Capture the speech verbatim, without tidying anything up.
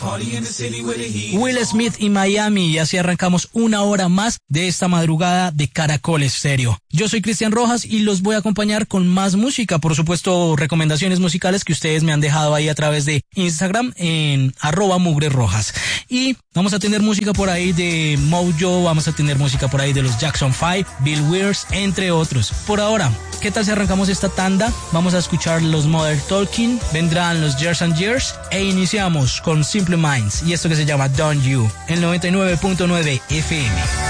Will Smith y Miami, y así arrancamos una hora más de esta madrugada de Caracol Estéreo. Yo soy Cristian Rojas y los voy a acompañar con más música, por supuesto recomendaciones musicales que ustedes me han dejado ahí a través de Instagram en arroba mugre rojas. Y vamos a tener música por ahí de Mojo, vamos a tener música por ahí de los Jackson five, Bill Withers, entre otros. Por ahora, ¿qué tal si arrancamos esta tanda? Vamos a escuchar los Modern Talking, vendrán los Years and Years e iniciamos con Simple Minds y esto que se llama Don't You, el noventa y nueve punto nueve F M.